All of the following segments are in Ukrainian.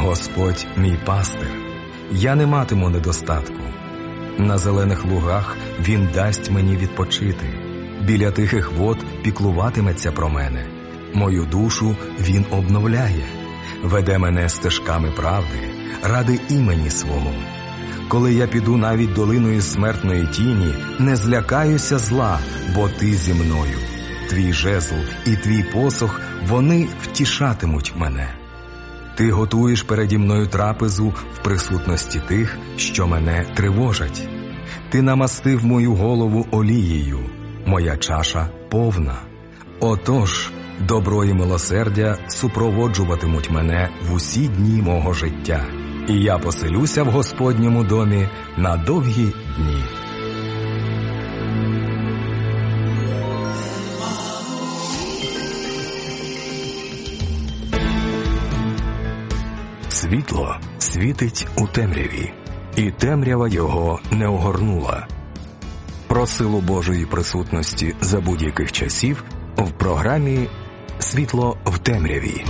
Господь мій пастир, я не матиму недостатку. На зелених лугах Він дасть мені відпочити. Біля тихих вод піклуватиметься про мене. Мою душу Він обновляє. Веде мене стежками правди, ради імені свого. Коли я піду навіть долиною смертної тіні, не злякаюся зла, бо ти зі мною. Твій жезл і твій посох, вони втішатимуть мене. Ти готуєш переді мною трапезу в присутності тих, що мене тривожать. Ти намастив мою голову олією, моя чаша повна. Отож, добро і милосердя супроводжуватимуть мене в усі дні мого життя, і я поселюся в Господньому домі на довгі дні. Світло світить у темряві, і темрява його не огорнула. Про силу Божої присутності за будь-яких часів в програмі «Світло в темряві».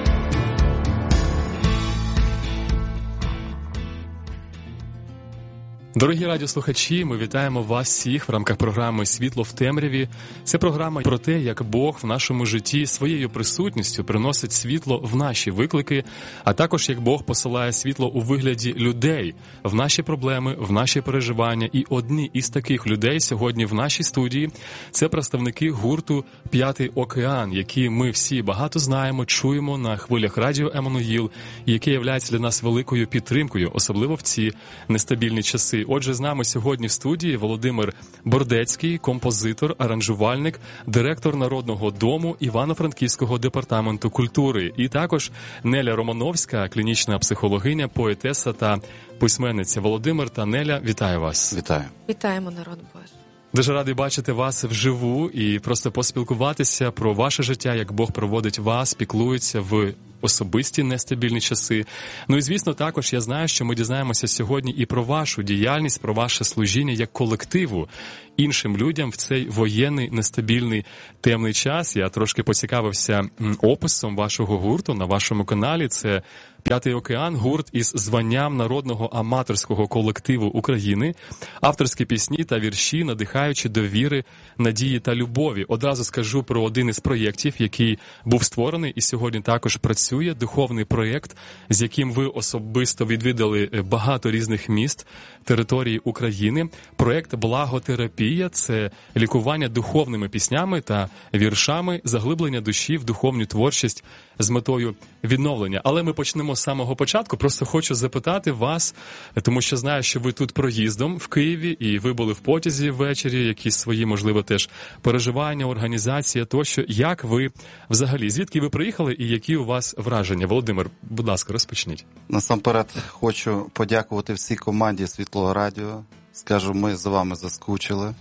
Дорогі радіослухачі, ми вітаємо вас всіх в рамках програми «Світло в темряві». Це програма про те, як Бог в нашому житті своєю присутністю приносить світло в наші виклики, а також як Бог посилає світло у вигляді людей в наші проблеми, в наші переживання. І одні із таких людей сьогодні в нашій студії – це представники гурту «П'ятий океан», які ми всі багато знаємо, чуємо на хвилях радіо «Еммануїл», і яке є для нас великою підтримкою, особливо в ці нестабільні часи. Отже, з нами сьогодні в студії Володимир Бордецький, композитор, аранжувальник, директор Народного дому Івано-Франківського департаменту культури. І також Неля Романовська, клінічна психологиня, поетеса та письменниця. Володимир та Неля, вітаю вас. Вітаю. Вітаємо, народ Божий. Дуже радий бачити вас вживу і просто поспілкуватися про ваше життя, як Бог проводить вас, піклується в особисті нестабільні часи. Ну і, звісно, також я знаю, що ми дізнаємося сьогодні і про вашу діяльність, про ваше служіння як колективу іншим людям в цей воєнний, нестабільний, темний час. Я трошки поцікавився описом вашого гурту на вашому каналі. Це «П'ятий океан», гурт із званням народного аматорського колективу України, авторські пісні та вірші, надихаючи до віри, надії та любові. Одразу скажу про один із проєктів, який був створений і сьогодні також працює, духовний проєкт, з яким ви особисто відвідали багато різних міст, території України. Проєкт «Благотерапія» – це лікування духовними піснями та віршами, заглиблення душі в духовну творчість з метою відновлення. Але ми почнемо з самого початку. Просто хочу запитати вас, тому що знаю, що ви тут проїздом в Києві, і ви були в потязі ввечері, якісь свої, можливо, теж переживання, організація тощо. Як ви взагалі, звідки ви приїхали і які у вас враження? Володимир, будь ласка, розпочніть. Насамперед хочу подякувати всій команді Світлого радіо. Скажу, ми з вами заскучили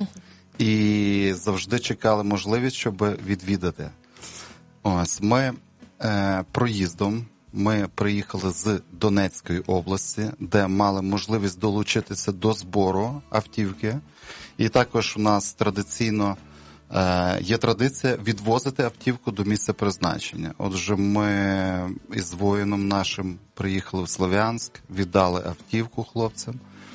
і завжди чекали можливість, щоб відвідати. Ось, ми проїздом. Ми приїхали з Донецької області, де мали можливість долучитися до збору автівки. І також у нас традиційно є традиція відвозити автівку до місця призначення. Отже, ми із воїном нашим приїхали в Слов'янськ, віддали автівку хлопцям.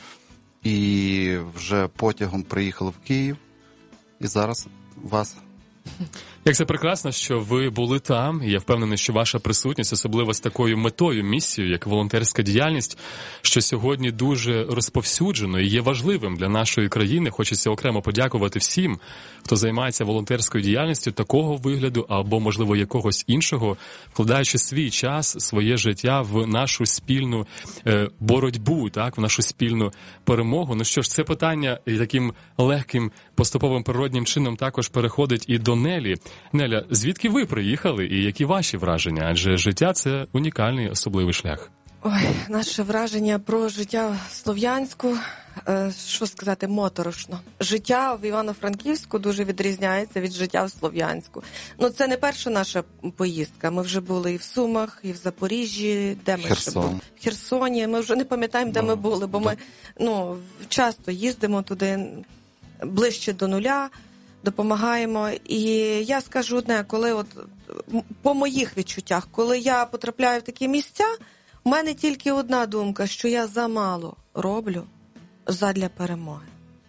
І вже потягом приїхали в Київ. І зараз вас... Як це прекрасно, що ви були там, і я впевнений, що ваша присутність, особливо з такою метою, місією, як волонтерська діяльність, що сьогодні дуже розповсюджено і є важливим для нашої країни. Хочеться окремо подякувати всім, хто займається волонтерською діяльністю такого вигляду або, можливо, якогось іншого, вкладаючи свій час, своє життя в нашу спільну боротьбу, так, в нашу спільну перемогу. Ну що ж, це питання таким легким, поступовим природнім чином також переходить і до Нелі. Неля, звідки ви приїхали і які ваші враження? Адже життя – це унікальний, особливий шлях. Ой, наше враження про життя в Слов'янську, що сказати, моторошно. Життя в Івано-Франківську дуже відрізняється від життя в Слов'янську. Ну, це не перша наша поїздка. Ми вже були і в Сумах, і в Запоріжжі, де ми ще були? В Херсоні. Ми вже не пам'ятаємо, де ми були, бо ми часто їздимо туди ближче до нуля, допомагаємо. І я скажу одне, коли по моїх відчуттях, коли я потрапляю в такі місця, У мене тільки одна думка, що я замало роблю задля перемоги.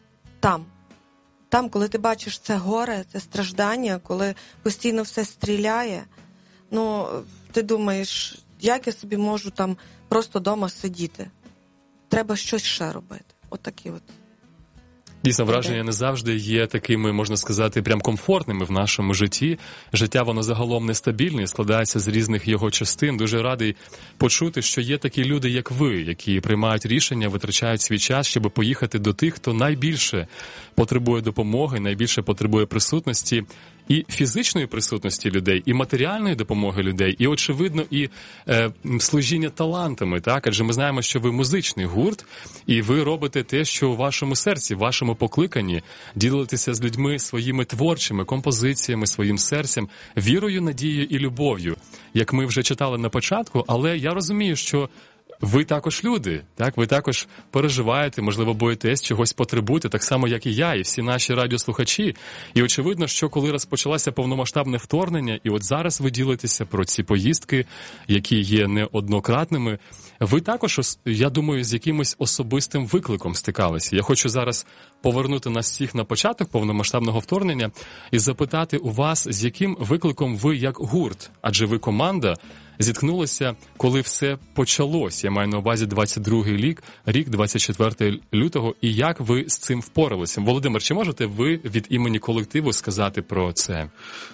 Там, коли ти бачиш це горе, це страждання, коли постійно все стріляє, ти думаєш, як я собі можу там просто вдома сидіти? Треба щось ще робити. Отакі от. Дійсно, враження не завжди є такими, можна сказати, прям комфортними в нашому житті. Життя, воно загалом нестабільне і складається з різних його частин. Дуже радий почути, що є такі люди, як ви, які приймають рішення, витрачають свій час, щоб поїхати до тих, хто найбільше потребує допомоги, найбільше потребує присутності. І фізичної присутності людей, і матеріальної допомоги людей, і, очевидно, і служіння талантами, так? Адже ми знаємо, що ви музичний гурт, і ви робите те, що у вашому серці, в вашому покликанні, ділитеся з людьми своїми творчими композиціями, своїм серцем, вірою, надією і любов'ю, як ми вже читали на початку, але я розумію, що ви також люди, так? Ви також переживаєте, можливо, боїтесь, чогось потребуєте, так само, як і я, і всі наші радіослухачі. І очевидно, що коли розпочалося повномасштабне вторгнення, і от зараз ви ділитеся про ці поїздки, які є неоднократними, ви також, я думаю, з якимось особистим викликом стикалися. Я хочу зараз повернути нас всіх на початок повномасштабного вторгнення і запитати у вас, з яким викликом ви як гурт, адже ви команда, зіткнулися, коли все почалось. Я маю на увазі 22-й рік, 24 лютого, і як ви з цим впоралися? Володимир, чи можете ви від імені колективу сказати про це?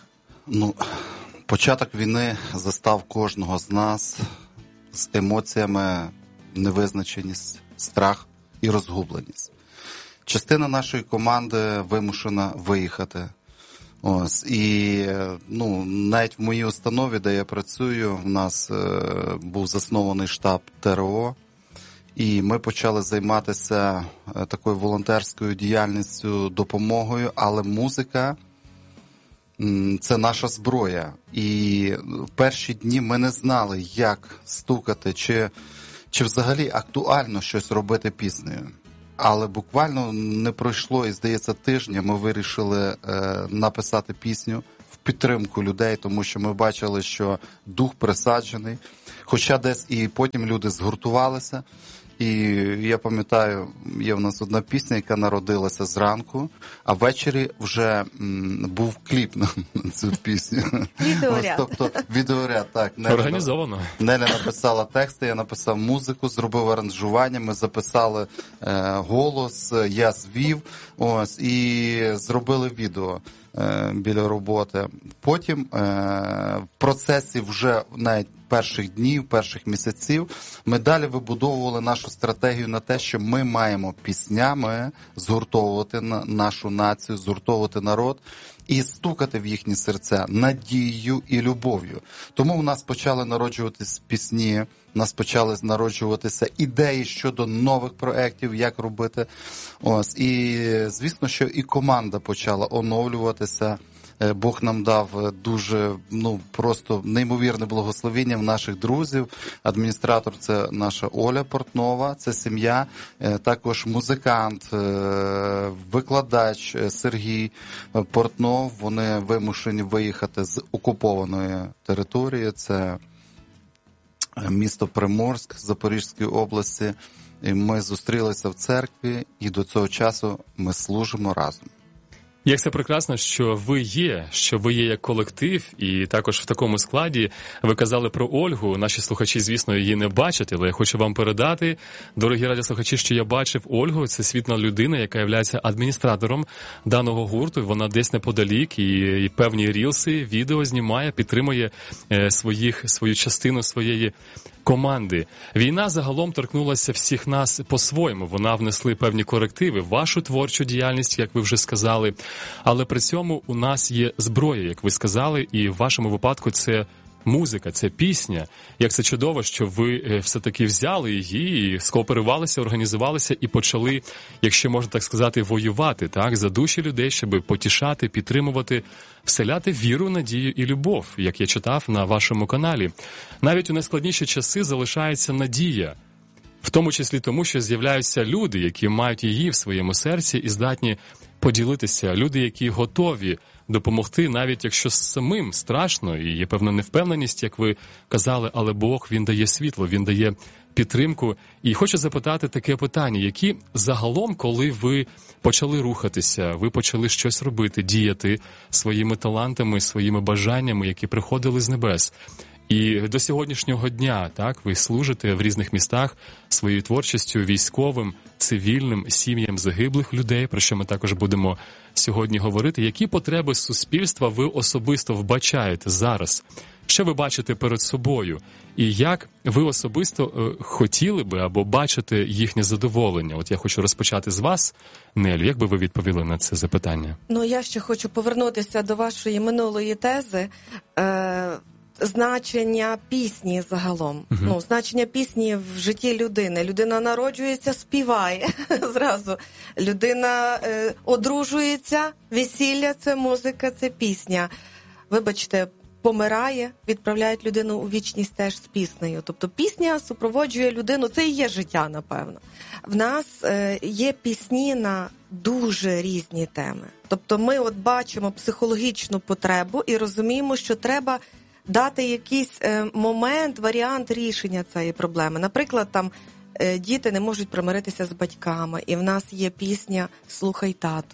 Початок війни застав кожного з нас з емоціями невизначеність, страх і розгубленість. Частина нашої команди вимушена виїхати. І навіть в моїй установі, де я працюю, в нас був заснований штаб ТРО, і ми почали займатися такою волонтерською діяльністю, допомогою, але музика – це наша зброя. І в перші дні ми не знали, як стукати, чи взагалі актуально щось робити піснею. Але буквально не пройшло, і, здається, тижня ми вирішили написати пісню в підтримку людей, тому що ми бачили, що дух присаджений. Хоча десь і потім люди згуртувалися. І я пам'ятаю, є в нас одна пісня, яка народилася зранку, а ввечері вже був кліп на цю пісню. Відеоряд. Тобто відеоряд, так. Організовано. Неля написала тексти, я написав музику, зробив аранжування, ми записали голос, я звів, і зробили відео біля роботи. Потім в процесі вже навіть перших днів, перших місяців ми далі вибудовували нашу стратегію на те, що ми маємо піснями згуртовувати нашу націю, згуртовувати народ і стукати в їхні серця надією і любов'ю. Тому у нас почали народжуватись пісні, у нас почали народжуватися ідеї щодо нових проєктів, як робити. І, звісно, що і команда почала оновлюватися. Бог нам дав дуже, просто неймовірне благословення в наших друзів. Адміністратор – це наша Оля Портнова, це сім'я, також музикант, викладач Сергій Портнов. Вони вимушені виїхати з окупованої території. Це місто Приморськ Запорізької області. І ми зустрілися в церкві, і до цього часу ми служимо разом. Як це прекрасно, що ви є як колектив, і також в такому складі. Ви казали про Ольгу, наші слухачі, звісно, її не бачать, але я хочу вам передати, дорогі радіослухачі, що я бачив Ольгу, це світла людина, яка є адміністратором даного гурту, вона десь неподалік, і певні рілси, відео знімає, підтримує свою частину своєї команди. Війна загалом торкнулася всіх нас по-своєму. Вона внесли певні корективи в вашу творчу діяльність, як ви вже сказали. Але при цьому у нас є зброя, як ви сказали, і в вашому випадку це музика, це пісня. Як це чудово, що ви все-таки взяли її, і скооперувалися, організувалися і почали, якщо можна так сказати, воювати, так, за душі людей, щоб потішати, підтримувати, вселяти віру, надію і любов, як я читав на вашому каналі. Навіть у найскладніші часи залишається надія. В тому числі тому, що з'являються люди, які мають її в своєму серці і здатні поділитися. Люди, які готові допомогти, навіть якщо самим страшно, і є певна невпевненість, як ви казали, але Бог, Він дає світло, Він дає підтримку. І хочу запитати таке питання, які загалом, коли ви почали рухатися, ви почали щось робити, діяти своїми талантами, своїми бажаннями, які приходили з небес, і до сьогоднішнього дня, так, ви служите в різних містах своєю творчістю військовим, цивільним, сім'ям загиблих людей, про що ми також будемо сьогодні говорити. Які потреби суспільства ви особисто вбачаєте зараз? Що ви бачите перед собою? І як ви особисто хотіли би або бачите їхнє задоволення? От я хочу розпочати з вас, Нелю. Як би ви відповіли на це запитання? Ну, я ще хочу повернутися до вашої минулої тези. Значення пісні загалом. Ну, значення пісні в житті людини. Людина народжується, співає зразу. Людина одружується, весілля – це музика, це пісня. Вибачте, помирає, відправляють людину у вічність теж з піснею. Тобто пісня супроводжує людину, це і є життя, напевно. В нас є пісні на дуже різні теми. Тобто ми от бачимо психологічну потребу і розуміємо, що треба дати якийсь момент, варіант рішення цієї проблеми. Наприклад, там діти не можуть примиритися з батьками, і в нас є пісня «Слухай тату».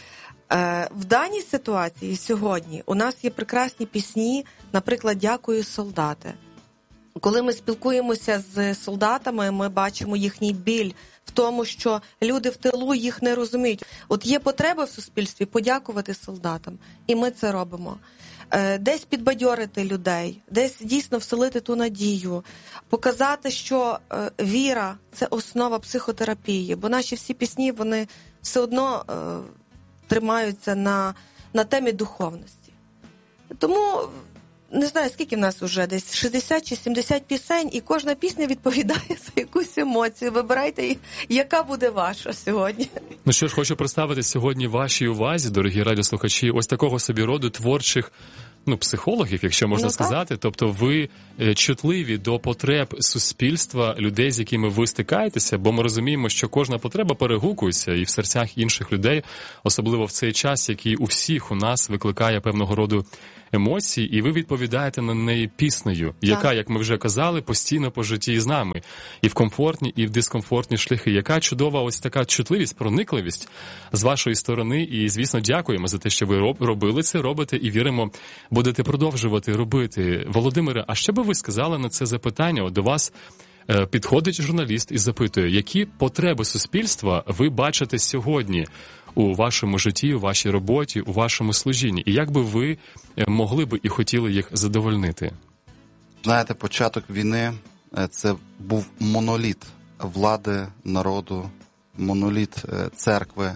В даній ситуації сьогодні у нас є прекрасні пісні, наприклад, «Дякую, солдати». Коли ми спілкуємося з солдатами, ми бачимо їхній біль в тому, що люди в тилу їх не розуміють. От є потреба в суспільстві подякувати солдатам, і ми це робимо. Десь підбадьорити людей, десь дійсно вселити ту надію, показати, що віра – це основа психотерапії, бо наші всі пісні, вони все одно тримаються на темі духовності. Тому, не знаю, скільки в нас вже, десь 60 чи 70 пісень, і кожна пісня відповідає за якусь емоцію. Вибирайте, яка буде ваша сьогодні. Ну що ж, хочу представити сьогодні вашій увазі, дорогі радіослухачі, ось такого собі роду творчих психологів, якщо можна сказати. Тобто ви чутливі до потреб суспільства, людей, з якими ви стикаєтеся, бо ми розуміємо, що кожна потреба перегукується і в серцях інших людей, особливо в цей час, який у всіх у нас викликає певного роду емоції, і ви відповідаєте на неї піснею, яка, як ми вже казали, постійно по житті з нами. І в комфортні, і в дискомфортні шляхи. Яка чудова ось така чутливість, проникливість з вашої сторони. І, звісно, дякуємо за те, що ви робили це, робите і віримо, будете продовжувати робити. Володимире, а що би ви сказали на це запитання? От до вас підходить журналіст і запитує, які потреби суспільства ви бачите сьогодні у вашому житті, у вашій роботі, у вашому служінні? І як би ви могли би і хотіли їх задовольнити? Знаєте, початок війни – це був моноліт влади, народу, моноліт церкви.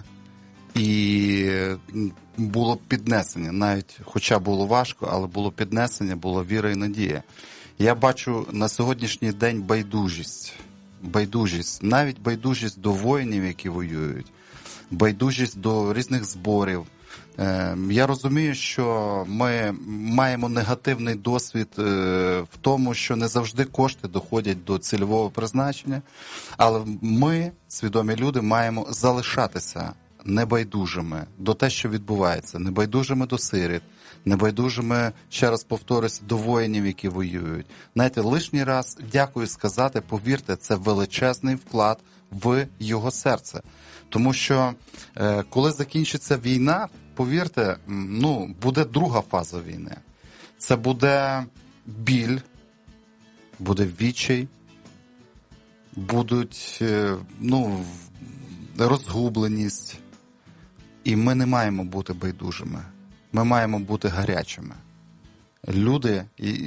І було піднесення, навіть, хоча було важко, але було піднесення, була віра і надія. Я бачу на сьогоднішній день байдужість, навіть байдужість до воїнів, які воюють, байдужість до різних зборів. Я розумію, що ми маємо негативний досвід в тому, що не завжди кошти доходять до цільового призначення, але ми, свідомі люди, маємо залишатися небайдужими до те, що відбувається, небайдужими до сиріт, небайдужими, ще раз повторюсь, до воїнів, які воюють. Знаєте, лишній раз дякую сказати, повірте, це величезний вклад в його серце. Тому що, коли закінчиться війна, повірте, буде друга фаза війни. Це буде біль, буде відчай, будуть, розгубленість. І ми не маємо бути байдужими. Ми маємо бути гарячими. Люди,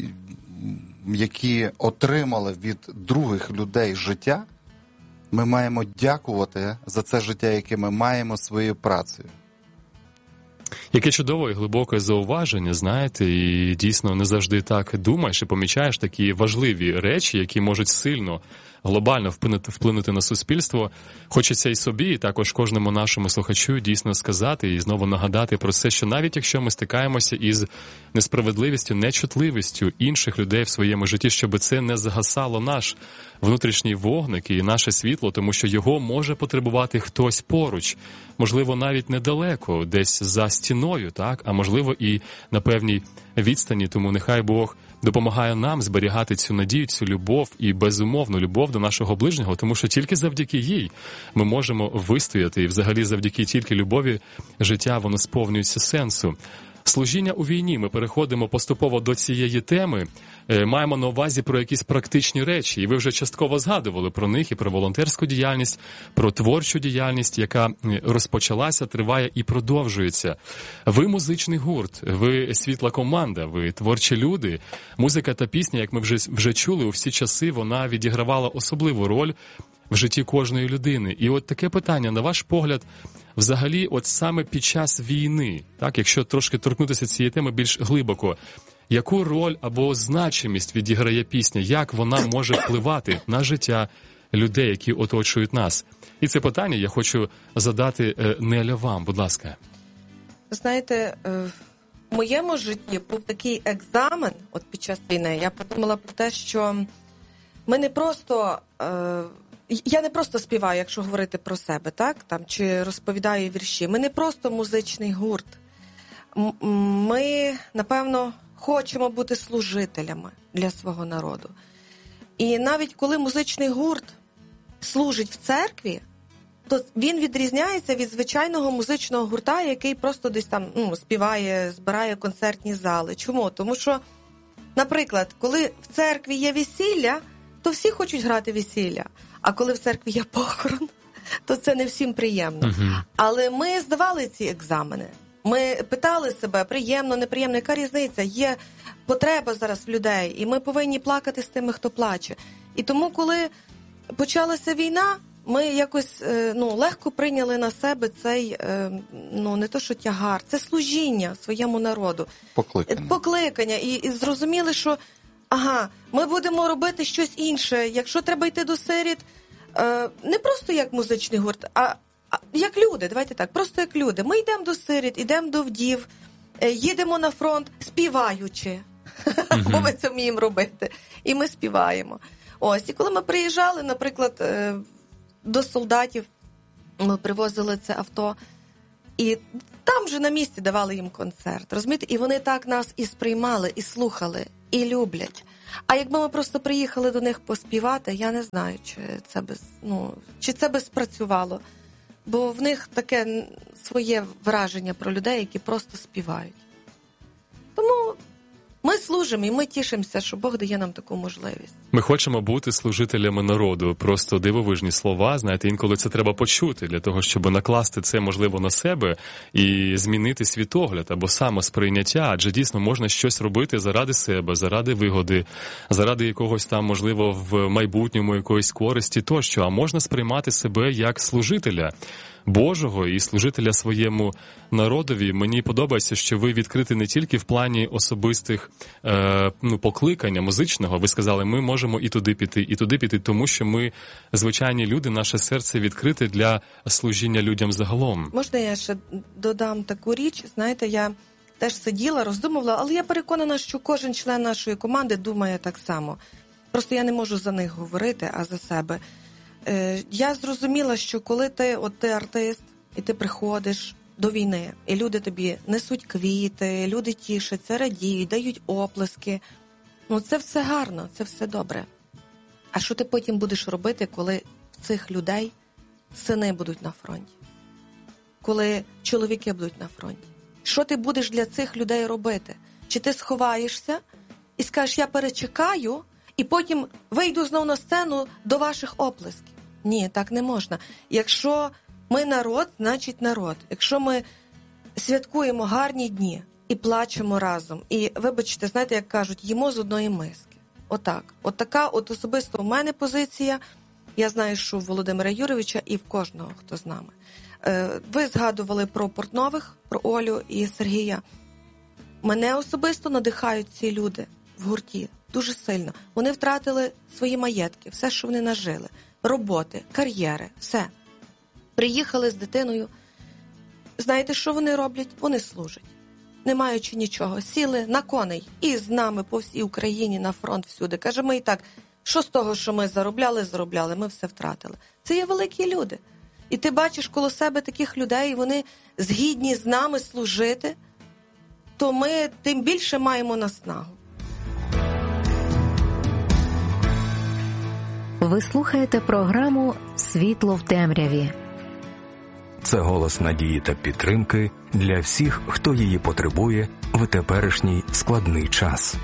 які отримали від других людей життя, ми маємо дякувати за це життя, яке ми маємо своєю працею. Яке чудове і глибоке зауваження, знаєте, і дійсно не завжди так думаєш і помічаєш такі важливі речі, які можуть сильно глобально вплинути на суспільство. Хочеться і собі, і також кожному нашому слухачу дійсно сказати і знову нагадати про це, що навіть якщо ми стикаємося із несправедливістю, нечутливістю інших людей в своєму житті, щоб це не загасало наш внутрішній вогник і наше світло, тому що його може потребувати хтось поруч, можливо, навіть недалеко, десь за стіною, так, а можливо і на певній відстані, тому нехай Бог допомагає нам зберігати цю надію, цю любов і безумовну любов до нашого ближнього, тому що тільки завдяки їй ми можемо вистояти, і взагалі завдяки тільки любові життя, воно сповнюється сенсу. Служіння у війні. Ми переходимо поступово до цієї теми. Маємо на увазі про якісь практичні речі. І ви вже частково згадували про них, і про волонтерську діяльність, про творчу діяльність, яка розпочалася, триває і продовжується. Ви музичний гурт, ви світла команда, ви творчі люди. Музика та пісня, як ми вже чули, у всі часи вона відігравала особливу роль в житті кожної людини. І от таке питання, на ваш погляд, взагалі, от саме під час війни, так, якщо трошки торкнутися цієї теми більш глибоко, яку роль або значимість відіграє пісня, як вона може впливати на життя людей, які оточують нас? І це питання я хочу задати, Неля, вам, будь ласка. Знаєте, в моєму житті був такий екзамен, от під час війни, я подумала про те, що ми не просто... Я не просто співаю, якщо говорити про себе, так? Там, чи розповідаю вірші. Ми не просто музичний гурт. Ми, напевно, хочемо бути служителями для свого народу. І навіть коли музичний гурт служить в церкві, то він відрізняється від звичайного музичного гурта, який просто десь там співає, збирає концертні зали. Чому? Тому що, наприклад, коли в церкві є весілля, то всі хочуть грати весілля. А коли в церкві є похорон, то це не всім приємно. Uh-huh. Але ми здавали ці екзамени. Ми питали себе, приємно, неприємно, яка різниця? Є потреба зараз в людей, і ми повинні плакати з тими, хто плаче. І тому, коли почалася війна, ми якось легко прийняли на себе цей, не то що тягар, це служіння своєму народу. Покликання. І зрозуміли, що ми будемо робити щось інше. Якщо треба йти до сиріт, не просто як музичний гурт, а як люди, давайте так, просто як люди. Ми йдемо до сиріт, йдемо до вдів, їдемо на фронт, співаючи, бо ми це вміємо робити. І ми співаємо. Ось, і коли ми приїжджали, наприклад, до солдатів, ми привозили це авто, і там вже на місці давали їм концерт, розумієте? І вони так нас і сприймали, і слухали, і люблять. А якби ми просто приїхали до них поспівати, я не знаю, чи це би спрацювало. Бо в них таке своє враження про людей, які просто співають. Тому ми служимо і ми тішимося, що Бог дає нам таку можливість. Ми хочемо бути служителями народу. Просто дивовижні слова, знаєте, інколи це треба почути для того, щоб накласти це, можливо, на себе і змінити світогляд або самосприйняття. Адже дійсно можна щось робити заради себе, заради вигоди, заради якогось там, можливо, в майбутньому якоїсь користі тощо. А можна сприймати себе як служителя Божого і служителя своєму народові. Мені подобається, що ви відкриті не тільки в плані особистих покликання музичного. Ви сказали, ми можемо і туди піти, тому що ми звичайні люди, наше серце відкрите для служіння людям загалом. Можна я ще додам таку річ? Знаєте, я теж сиділа, роздумувала, але я переконана, що кожен член нашої команди думає так само. Просто я не можу за них говорити, а за себе. Я зрозуміла, що коли ти артист, і ти приходиш до війни, і люди тобі несуть квіти, люди тішаться, радіють, дають оплески, це все гарно, це все добре. А що ти потім будеш робити, коли в цих людей сини будуть на фронті? Коли чоловіки будуть на фронті? Що ти будеш для цих людей робити? Чи ти сховаєшся і скажеш, я перечекаю, і потім вийду знову на сцену до ваших оплесків? Ні, так не можна. Якщо ми народ, значить народ. Якщо ми святкуємо гарні дні і плачемо разом, і, вибачте, знаєте, як кажуть, їмо з одної миски. Отак. Така особисто у мене позиція. Я знаю, що в Володимира Юрійовича і в кожного, хто з нами. Ви згадували про Портнових, про Олю і Сергія. Мене особисто надихають ці люди в гурті. дуже сильно. Вони втратили свої маєтки, все, що вони нажили, роботи, кар'єри, все. Приїхали з дитиною. Знаєте, що вони роблять? Вони служать. Не маючи нічого, сіли на коней і з нами по всій Україні, на фронт всюди. Каже, ми і так, що з того, що ми заробляли, ми все втратили. Це є великі люди. І ти бачиш коло себе таких людей, вони згідні з нами служити, то ми тим більше маємо наснагу. Ви слухаєте програму «Світло в темряві». Це голос надії та підтримки для всіх, хто її потребує в теперішній складний час.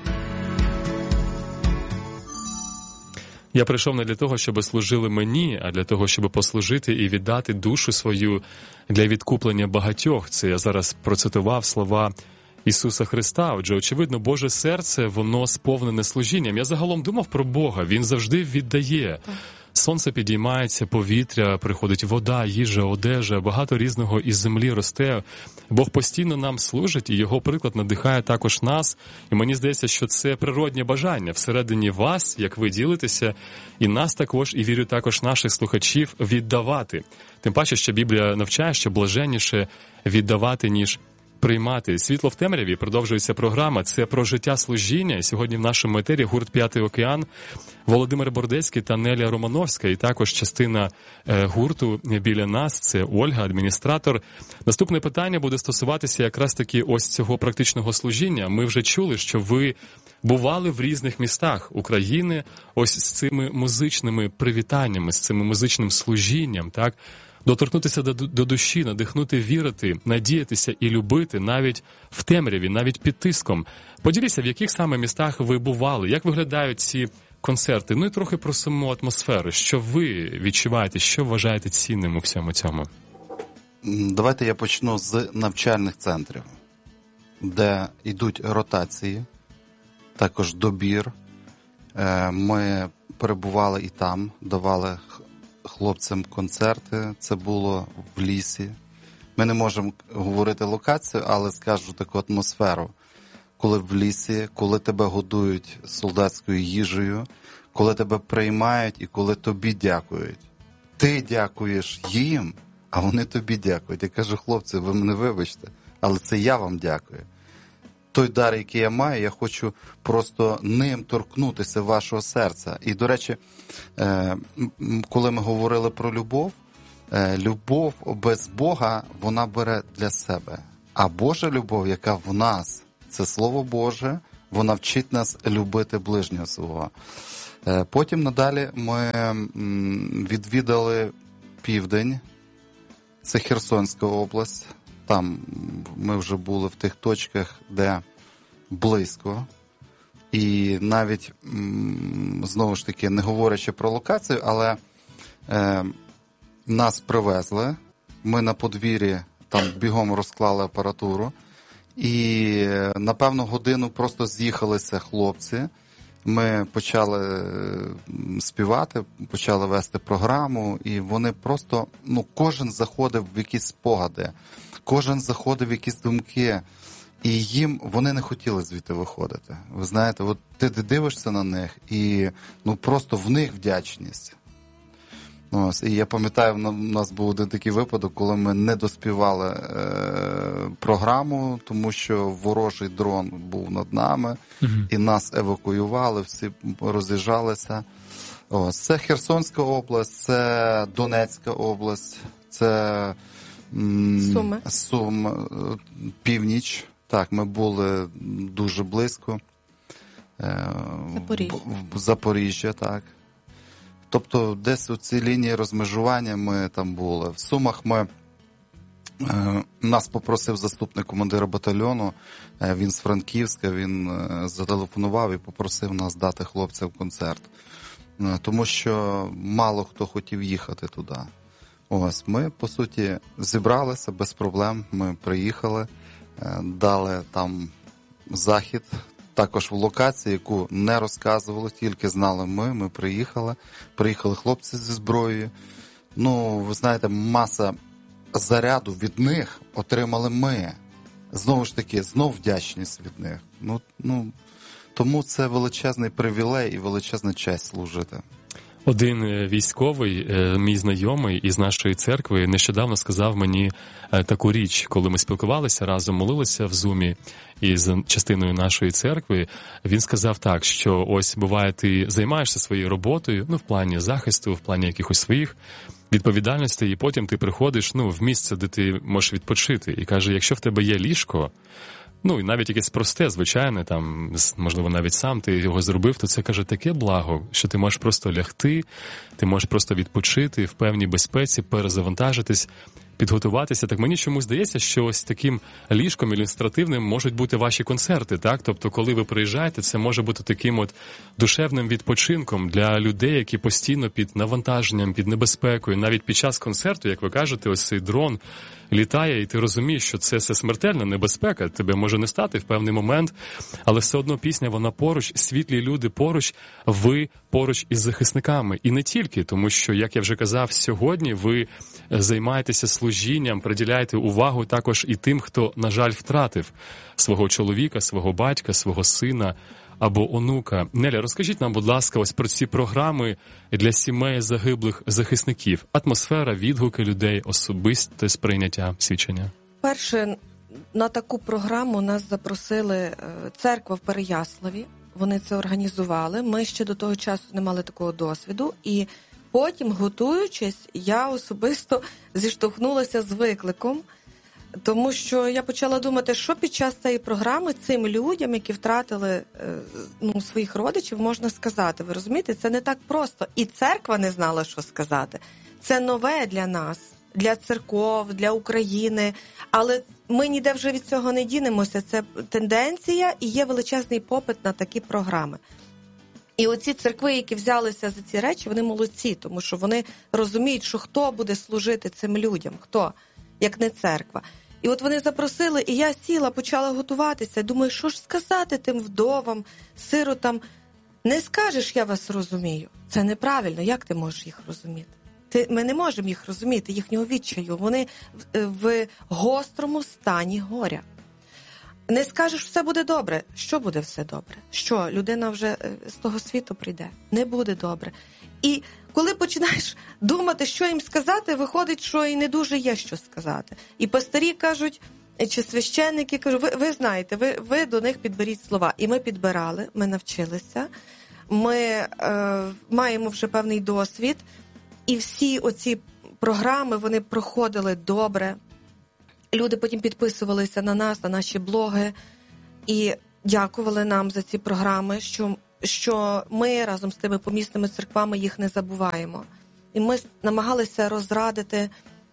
Я прийшов не для того, щоб служили мені, а для того, щоб послужити і віддати душу свою для відкуплення багатьох. Це я зараз процитував слова Ісуса Христа. Отже, очевидно, Боже серце, воно сповнене служінням. Я загалом думав про Бога, Він завжди віддає. Сонце підіймається, повітря, приходить вода, їжа, одежа, багато різного із землі росте. Бог постійно нам служить, і Його приклад надихає також нас. І мені здається, що це природнє бажання всередині вас, як ви ділитеся, і нас також, і вірю також наших слухачів, віддавати. Тим паче, що Біблія навчає, що блаженніше віддавати, ніж приймати. «Світло в темряві» продовжується програма. Це про життя служіння. І сьогодні в нашому етері гурт «П'ятий океан», Володимир Бордецький та Нелія Романовська. І також частина гурту біля нас – це Ольга, адміністратор. Наступне питання буде стосуватися якраз таки ось цього практичного служіння. Ми вже чули, що ви бували в різних містах України ось з цими музичними привітаннями, з цим музичним служінням, так? Доторкнутися до душі, надихнути, вірити, надіятися і любити навіть в темряві, навіть під тиском. Поділіться, в яких саме містах ви бували, як виглядають ці концерти, ну і трохи про саму атмосферу. Що ви відчуваєте, що вважаєте цінним у всьому цьому? Давайте я почну з навчальних центрів, де йдуть ротації, також добір. Ми перебували і там, давали хлопцям концерти, це було в лісі. Ми не можемо говорити локацію, але скажу таку атмосферу. Коли в лісі, коли тебе годують солдатською їжею, коли тебе приймають і коли тобі дякують. Ти дякуєш їм, а вони тобі дякують. Я кажу, хлопці, ви мене вибачте, але це я вам дякую. Той дар, який я маю, я хочу просто ним торкнутися вашого серця. І, до речі, коли ми говорили про любов, любов без Бога, вона бере для себе. А Божа любов, яка в нас, це Слово Боже, вона вчить нас любити ближнього свого. Потім надалі ми відвідали Південь, це Херсонська область. Там ми вже були в тих точках, де близько. І навіть, знову ж таки, не говорячи про локацію, але нас привезли. Ми на подвір'ї там бігом розклали апаратуру. І на певну годину просто з'їхалися хлопці. Ми почали співати, почали вести програму, і вони просто, кожен заходив в якісь спогади, кожен заходив в якісь думки, і їм, вони не хотіли звідти виходити. Ви знаєте, от ти дивишся на них, і просто в них вдячність. Ось, і я пам'ятаю, у нас був один такий випадок, коли ми не доспівали програму, тому що ворожий дрон був над нами, і нас евакуювали, всі роз'їжджалися. Ось, це Херсонська область, це Донецька область, це Суми, північ. Так, ми були дуже близько. Запоріжжя, так. Тобто десь у цій лінії розмежування ми там були. В Сумах нас попросив заступник командира батальйону, він з Франківська, він зателефонував і попросив нас дати хлопцям концерт. Тому що мало хто хотів їхати туди. Ось, ми, по суті, зібралися без проблем, ми приїхали, дали там захід, також в локації, яку не розказували, тільки знали ми приїхали хлопці зі зброєю. Ви знаєте, маса заряду від них отримали ми. Знову ж таки, знов вдячність від них. Тому це величезний привілей і величезна честь служити. Один військовий, мій знайомий із нашої церкви, нещодавно сказав мені таку річ, коли ми спілкувалися, разом молилися в Зумі із частиною нашої церкви. Він сказав так, що ось буває, ти займаєшся своєю роботою, в плані захисту, в плані якихось своїх відповідальностей, і потім ти приходиш, в місце, де ти можеш відпочити. І каже, якщо в тебе є ліжко, і навіть якесь просте, звичайне, там, можливо, навіть сам ти його зробив, то це, каже, таке благо, що ти можеш просто лягти, ти можеш просто відпочити в певній безпеці, перезавантажитись, підготуватися. Так мені чомусь здається, що ось таким ліжком ілюстративним можуть бути ваші концерти, так? Тобто, коли ви приїжджаєте, це може бути таким от душевним відпочинком для людей, які постійно під навантаженням, під небезпекою. Навіть під час концерту, як ви кажете, ось цей дрон літає, і ти розумієш, що це смертельна небезпека, тебе може не стати в певний момент, але все одно пісня, вона поруч, світлі люди поруч, ви поруч із захисниками. І не тільки, тому що, як я вже казав, сьогодні ви займаєтеся служінням, приділяєте увагу також і тим, хто, на жаль, втратив свого чоловіка, свого батька, свого сина або онука. Неля, розкажіть нам, будь ласка, ось про ці програми для сімей загиблих захисників. Атмосфера, відгуки людей, особисте сприйняття, свідчення. Перше, на таку програму нас запросили церква в Переяславі. Вони це організували. Ми ще до того часу не мали такого досвіду. І потім, готуючись, я особисто зіштовхнулася з викликом, тому що я почала думати, що під час цієї програми цим людям, які втратили своїх родичів, можна сказати. Ви розумієте, це не так просто. І церква не знала, що сказати. Це нове для нас, для церков, для України. Але ми ніде вже від цього не дінемося. Це тенденція і є величезний попит на такі програми. І оці церкви, які взялися за ці речі, вони молодці, тому що вони розуміють, що хто буде служити цим людям, хто, як не церква. І от вони запросили, і я сіла, почала готуватися. Думаю, що ж сказати тим вдовам, сиротам? Не скажеш, я вас розумію. Це неправильно. Як ти можеш їх розуміти? Ми не можемо їх розуміти, їхнього відчаю. Вони в гострому стані горя. Не скажеш, все буде добре. Що буде все добре? Що, людина вже з того світу прийде? Не буде добре. І коли починаєш думати, що їм сказати, виходить, що і не дуже є що сказати. І пастирі кажуть, чи священники кажуть, ви знаєте, ви до них підберіть слова. І ми підбирали, ми навчилися, ми маємо вже певний досвід. І всі оці програми, вони проходили добре. Люди потім підписувалися на нас, на наші блоги і дякували нам за ці програми, що ми разом з тими помісними церквами їх не забуваємо. І ми намагалися розрадити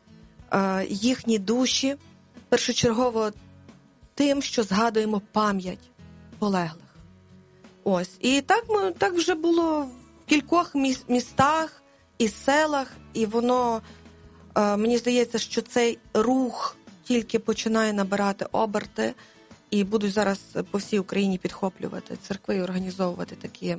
їхні душі, першочергово тим, що згадуємо пам'ять полеглих. Ось. І так вже було в кількох містах і селах, і воно, мені здається, що цей рух тільки починає набирати оберти, і будуть зараз по всій Україні підхоплювати церкви і організовувати такі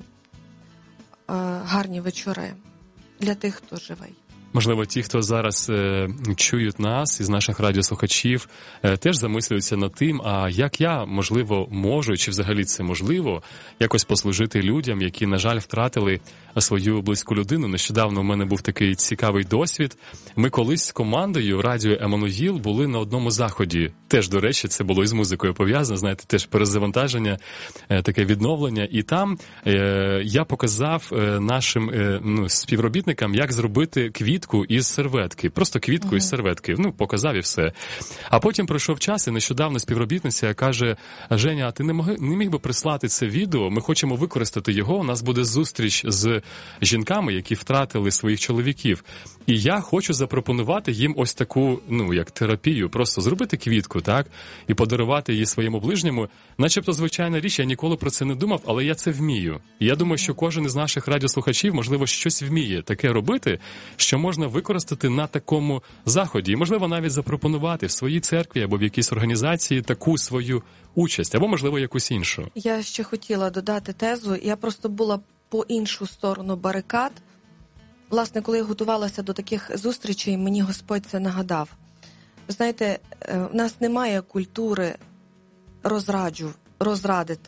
гарні вечори для тих, хто живий. Можливо, ті, хто зараз чують нас із наших радіослухачів, теж замислюються над тим, а як я, можливо, можу, чи взагалі це можливо, якось послужити людям, які, на жаль, втратили свою близьку людину. Нещодавно у мене був такий цікавий досвід. Ми колись з командою Радіо Еммануїл були на одному заході. Теж, до речі, це було із музикою пов'язано, знаєте, теж перезавантаження, таке відновлення. І там я показав нашим співробітникам, як зробити квітку із серветки. Просто квітку із серветки. Показав і все. А потім пройшов час, і нещодавно співробітниця каже: Женя, а ти не міг би прислати це відео? Ми хочемо використати його. У нас буде зустріч з жінками, які втратили своїх чоловіків. І я хочу запропонувати їм ось таку, як терапію, просто зробити квітку, так? І подарувати її своєму ближньому. Начебто звичайна річ, я ніколи про це не думав, але я це вмію. І я думаю, що кожен із наших радіослухачів, можливо, щось вміє таке робити, що можна використати на такому заході. І, можливо, навіть запропонувати в своїй церкві або в якійсь організації таку свою участь, або, можливо, якусь іншу. Я ще хотіла додати тезу. Я просто була по іншу сторону барикад. Власне, коли я готувалася до таких зустрічей, мені Господь це нагадав. Ви знаєте, в нас немає культури розрадити.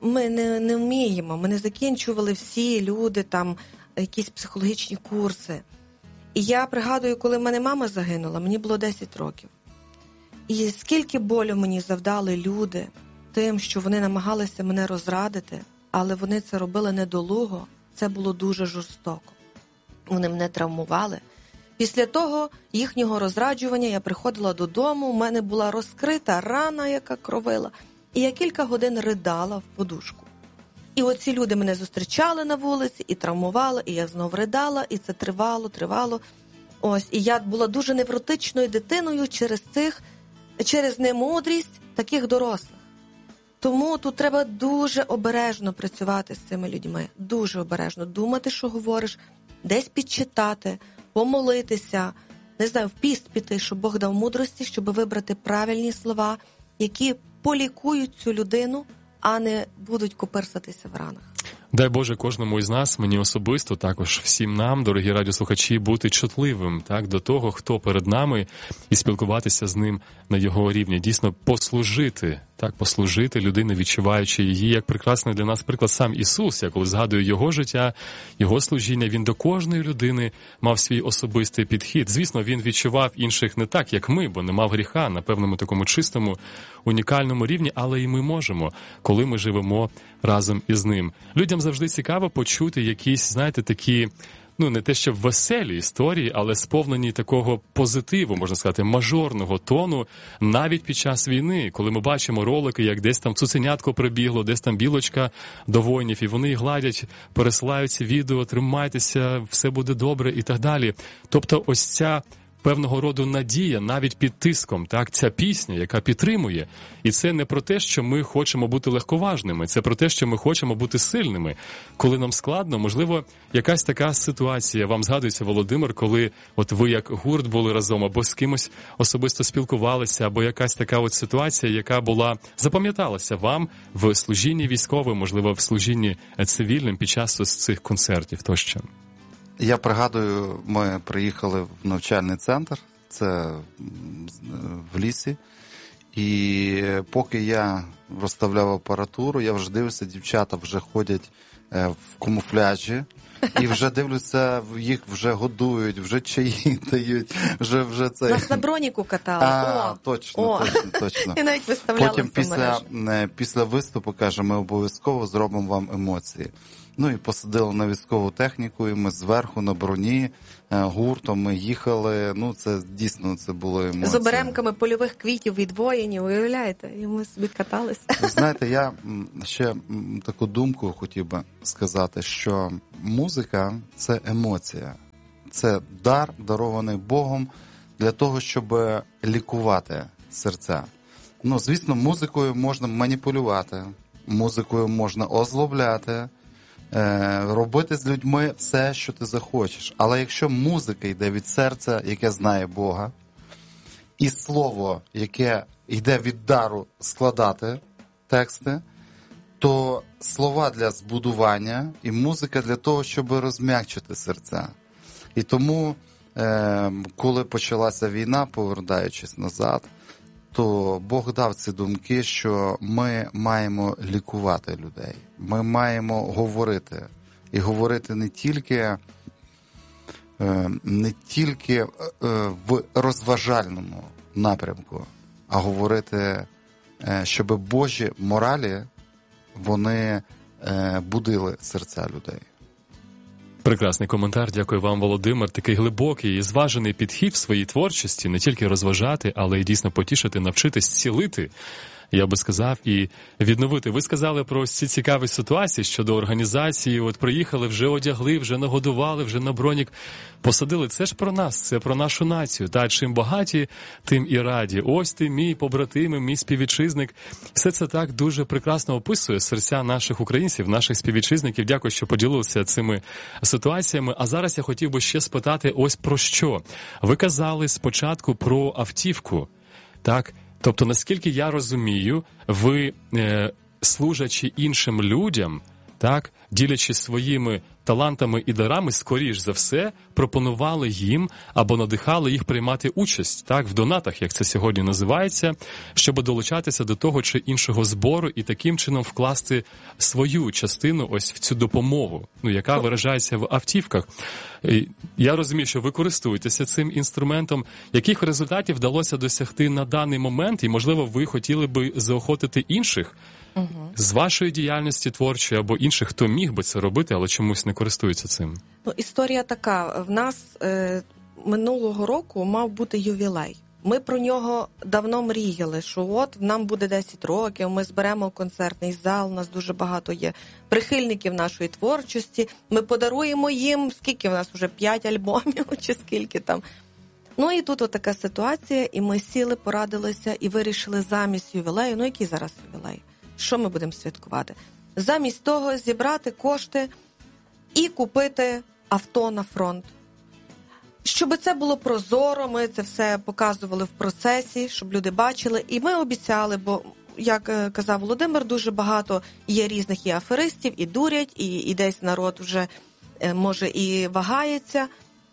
ми не вміємо. Ми не закінчували всі люди там якісь психологічні курси. І я пригадую, коли в мене мама загинула, мені було 10 років. І скільки болю мені завдали люди тим, що вони намагалися мене розрадити, але вони це робили недолуго, це було дуже жорстоко. Вони мене травмували. Після того їхнього розраджування я приходила додому, у мене була розкрита рана, яка кровила, і я кілька годин ридала в подушку. І оці люди мене зустрічали на вулиці і травмували, і я знов ридала, і це тривало. Ось, і я була дуже невротичною дитиною через немудрість таких дорослих. Тому тут треба дуже обережно працювати з цими людьми, дуже обережно думати, що говориш, десь підчитати, помолитися, не знаю, в піст піти, щоб Бог дав мудрості, щоб вибрати правильні слова, які полікують цю людину, а не будуть копирсатися в ранах. Дай Боже кожному із нас, мені особисто, також всім нам, дорогі радіослухачі, бути чутливим, так, до того, хто перед нами, і спілкуватися з ним на його рівні. Дійсно, послужити людині, відчуваючи її, як прекрасний для нас приклад сам Ісус. Я коли згадую його життя, його служіння, він до кожної людини мав свій особистий підхід. Звісно, він відчував інших не так, як ми, бо не мав гріха на певному такому чистому, унікальному рівні, але і ми можемо, коли ми живемо разом із ним. Людям завжди цікаво почути якісь, знаєте, такі, не те що веселі історії, але сповнені такого позитиву, можна сказати, мажорного тону, навіть під час війни, коли ми бачимо ролики, як десь там цуценятко прибігло, десь там білочка до воїнів, і вони гладять, пересилають ці відео, тримайтеся, все буде добре і так далі. Тобто ось ця певного роду надія навіть під тиском, так, ця пісня, яка підтримує. І це не про те, що ми хочемо бути легковажними, це про те, що ми хочемо бути сильними. Коли нам складно, можливо, якась така ситуація, вам згадується, Володимир, коли от ви як гурт були разом, або з кимось особисто спілкувалися, або якась така от ситуація, яка була, запам'яталася вам в служінні військовим, можливо, в служінні цивільним під час ось цих концертів тощо. Я пригадую, ми приїхали в навчальний центр, це в лісі, і поки я розставляв апаратуру, я вже дивився, дівчата вже ходять в камуфляжі, і вже дивлюся, їх вже годують, вже чаї дають, вже це... Нас на броніку катали. Точно. І навіть виставляли. Потім після виступу, каже, ми обов'язково зробимо вам емоції. І посадили на військову техніку, і ми зверху на броні гуртом ми їхали. Це дійсно, це було емоції. З оберемками польових квітів від воїнів, уявляєте? І ми собі каталися. Ви знаєте, я ще таку думку хотів би сказати, що музика – це емоція. Це дар, дарований Богом для того, щоб лікувати серця. Звісно, музикою можна маніпулювати, музикою можна озлобляти, робити з людьми все, що ти захочеш. Але якщо музика йде від серця, яке знає Бога, і слово, яке йде від дару складати тексти, то слова для збудування і музика для того, щоб розм'якчити серця. І тому, коли почалася війна, повертаючись назад, то Бог дав ці думки, що ми маємо лікувати людей. Ми маємо говорити. І говорити не тільки в розважальному напрямку, а говорити, щоб Божі моралі, вони будили серця людей. Прекрасний коментар, дякую вам, Володимир. Такий глибокий і зважений підхід в своїй творчості, не тільки розважати, але й дійсно потішити, навчитись цілити, я би сказав, і відновити. Ви сказали про ці цікаві ситуації щодо організації, от приїхали, вже одягли, вже нагодували, вже на бронік посадили. Це ж про нас, це про нашу націю. Та чим багаті, тим і раді. Ось ти, мій побратим, мій співвітчизник. Все це так дуже прекрасно описує серця наших українців, наших співвітчизників. Дякую, що поділилися цими ситуаціями. А зараз я хотів би ще спитати ось про що. Ви казали спочатку про автівку, так? Тобто, наскільки я розумію, ви, служачи іншим людям, так, ділячись своїми талантами і дарами, скоріш за все, пропонували їм або надихали їх приймати участь, так, в донатах, як це сьогодні називається, щоб долучатися до того чи іншого збору і таким чином вкласти свою частину ось в цю допомогу, яка виражається в автівках. І я розумію, що ви користуєтеся цим інструментом. Яких результатів вдалося досягти на даний момент, і, можливо, ви хотіли би заохотити інших з вашої діяльності творчої або інших, хто міг би це робити, але чомусь не користується цим? Історія така. В нас минулого року мав бути ювілей. Ми про нього давно мріяли, що от нам буде 10 років, ми зберемо концертний зал, у нас дуже багато є прихильників нашої творчості, ми подаруємо їм, скільки в нас вже, 5 альбомів, чи скільки там. І тут отака ситуація, і ми сіли, порадилися і вирішили замість ювілею, який зараз ювілей? Що ми будемо святкувати? Замість того зібрати кошти і купити авто на фронт. Щоб це було прозоро, ми це все показували в процесі, щоб люди бачили. І ми обіцяли, бо, як казав Володимир, дуже багато є різних і аферистів, і дурять, і десь народ вже, може, і вагається.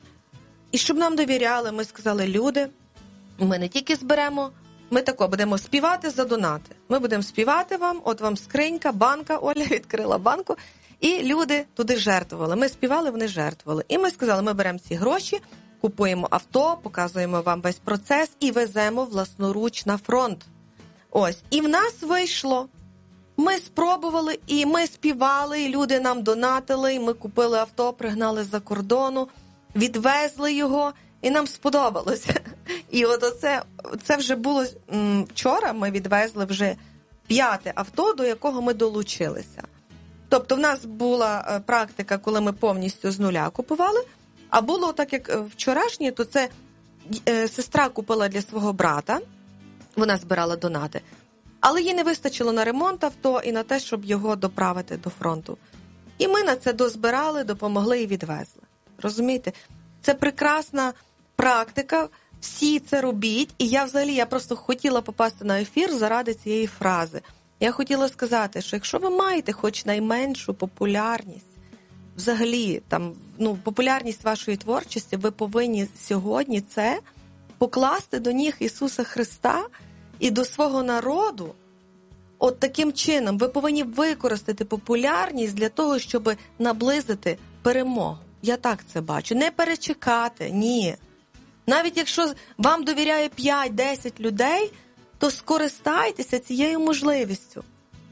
І щоб нам довіряли, ми сказали, люди, ми не тільки зберемо, ми тако будемо співати за донати. Ми будемо співати вам, от вам скринька, банка, Оля відкрила банку, і люди туди жертвували. Ми співали, вони жертвували. І ми сказали, ми беремо ці гроші, купуємо авто, показуємо вам весь процес і веземо власноруч на фронт. Ось. І в нас вийшло. Ми спробували, і ми співали, і люди нам донатили, і ми купили авто, пригнали з-за кордону, відвезли його, і нам сподобалося. І от це вже було вчора, ми відвезли вже 5-те авто, до якого ми долучилися. Тобто в нас була практика, коли ми повністю з нуля купували, а було так, як вчорашнє, то це сестра купила для свого брата, вона збирала донати, але їй не вистачило на ремонт авто і на те, щоб його доправити до фронту. І ми на це дозбирали, допомогли і відвезли. Розумієте? Це прекрасна практика, всі це робіть, і я просто хотіла попасти на ефір заради цієї фрази. Я хотіла сказати, що якщо ви маєте хоч найменшу популярність, взагалі, популярність вашої творчості, ви повинні сьогодні це покласти до ніг Ісуса Христа і до свого народу. От таким чином ви повинні використати популярність для того, щоб наблизити перемогу. Я так це бачу. Не перечекати, ні. Навіть якщо вам довіряє 5-10 людей, то скористайтеся цією можливістю.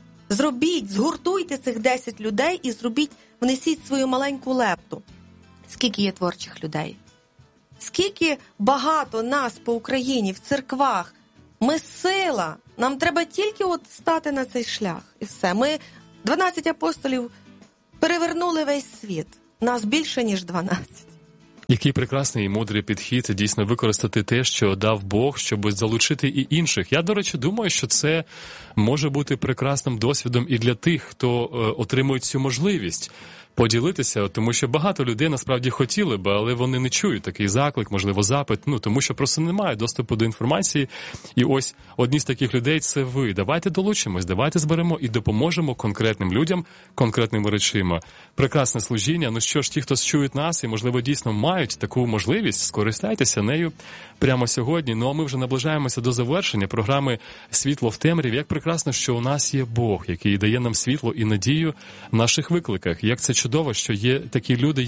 Згуртуйте цих 10 людей і внесіть свою маленьку лепту. Скільки є творчих людей? Скільки багато нас по Україні, в церквах. Ми сила. Нам треба тільки стати на цей шлях. І все. Ми, 12 апостолів, перевернули весь світ. Нас більше, ніж 12. Який прекрасний і мудрий підхід дійсно використати те, що дав Бог, щоб залучити і інших. Я, до речі, думаю, що це може бути прекрасним досвідом і для тих, хто отримує цю можливість поділитися, тому що багато людей насправді хотіли би, але вони не чують такий заклик, можливо, запит, тому що просто немає доступу до інформації. І ось одні з таких людей – це ви. Давайте долучимось, давайте зберемо і допоможемо конкретним людям, конкретними речима. Прекрасне служіння. Що ж, ті, хто чують нас і, можливо, дійсно мають таку можливість, скористайтеся нею прямо сьогодні. А ми вже наближаємося до завершення програми «Світло в темряві». Як прекрасно, що у нас є Бог, який дає нам світло і надію в наших викликах. Як це чудово, що є такі люди,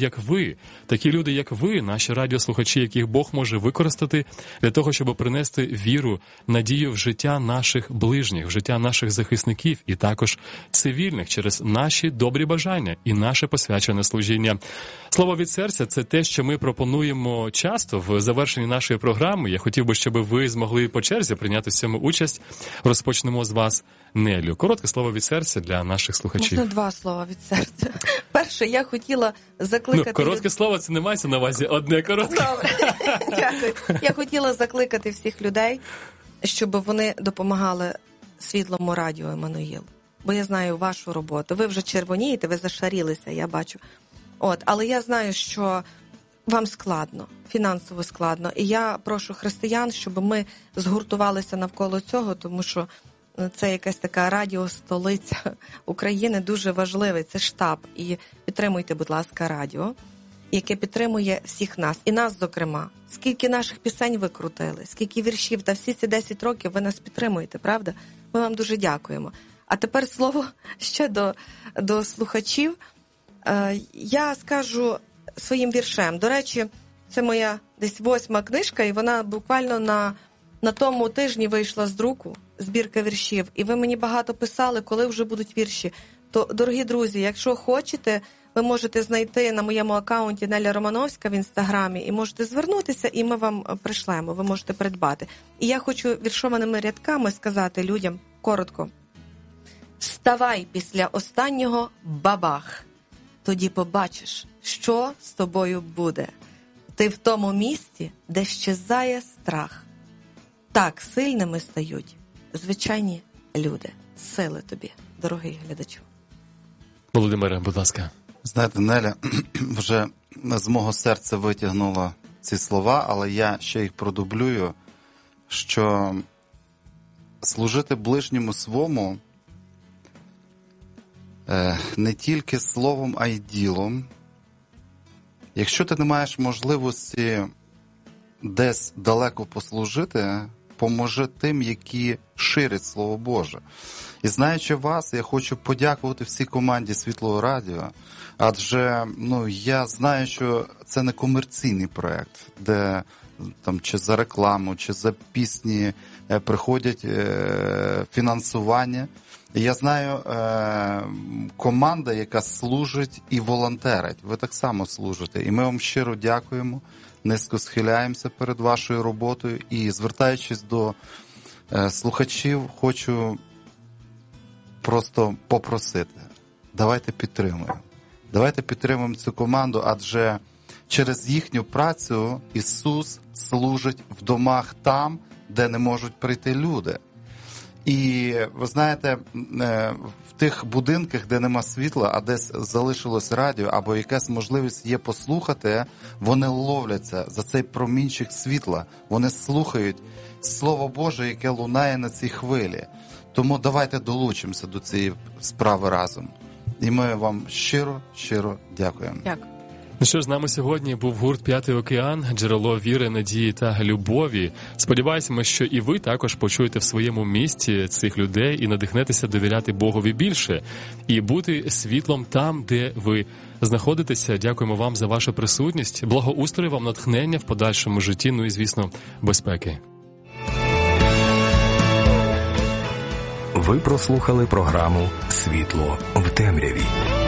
як ви, наші радіослухачі, яких Бог може використати для того, щоб принести віру, надію в життя наших ближніх, в життя наших захисників і також цивільних через наші добрі бажання і наше посвячене служіння. Слово від серця – це те, що ми пропонуємо часто в завершенні нашої програми. Я хотів би, щоб ви змогли по черзі прийняти в цьому участь. Розпочнемо з вас, Нелю. Коротке слово від серця для наших слухачів. Можна 2 слова від серця. Перше, я хотіла закликати... коротке слово, це не мається на увазі одне коротке. Добре, дякую. Я хотіла закликати всіх людей, щоб вони допомагали Світлому радіо «Еммануїл». Бо я знаю вашу роботу. Ви вже червонієте, ви зашарілися, я бачу. Але я знаю, що вам складно, фінансово складно. І я прошу християн, щоб ми згуртувалися навколо цього, тому що це якась така радіостолиця України, дуже важливий, це штаб. І підтримуйте, будь ласка, радіо, яке підтримує всіх нас, і нас, зокрема. Скільки наших пісень ви крутили, скільки віршів, та всі ці 10 років ви нас підтримуєте, правда? Ми вам дуже дякуємо. А тепер слово ще до слухачів. Я скажу своїм віршем. До речі, це моя десь 8-ма книжка, і вона буквально на тому тижні вийшла з друку, збірка віршів. І ви мені багато писали, коли вже будуть вірші. То, дорогі друзі, якщо хочете, ви можете знайти на моєму акаунті Неля Романовська в Інстаграмі і можете звернутися, і ми вам пришлемо, ви можете придбати. І я хочу віршованими рядками сказати людям коротко. Вставай після останнього бабах, тоді побачиш, що з тобою буде. Ти в тому місці, де щезає страх. Так сильними стають звичайні люди. Сили тобі, дорогий глядачу. Володимире, будь ласка. Знаєте, Неля вже з мого серця витягнула ці слова, але я ще їх продублюю, що служити ближньому свому не тільки словом, а й ділом. Якщо ти не маєш можливості десь далеко послужити, поможи тим, які ширять Слово Боже. І знаючи вас, я хочу подякувати всій команді Світлого Радіо, адже я знаю, що це не комерційний проєкт, де там чи за рекламу, чи за пісні приходять фінансування. І я знаю команда, яка служить і волонтерить. Ви так само служите. І ми вам щиро дякуємо, низько схиляємося перед вашою роботою. І звертаючись до слухачів, хочу просто попросити. Давайте підтримуємо. Давайте підтримуємо цю команду, адже через їхню працю Ісус служить в домах там, де не можуть прийти люди. І, ви знаєте, в тих будинках, де нема світла, а десь залишилось радіо, або якась можливість є послухати, вони ловляться за цей промінчик світла. Вони слухають Слово Боже, яке лунає на цій хвилі. Тому давайте долучимося до цієї справи разом. І ми вам щиро дякуємо. Дякую. Ну що ж, з нами сьогодні був гурт «П'ятий океан», джерело віри, надії та любові. Сподіваємося, що і ви також почуєте в своєму місті цих людей і надихнетеся довіряти Богові більше і бути світлом там, де ви знаходитеся. Дякуємо вам за вашу присутність. Благоустрою вам, натхнення в подальшому житті, ну і, звісно, безпеки. Ви прослухали програму «Світло в темряві».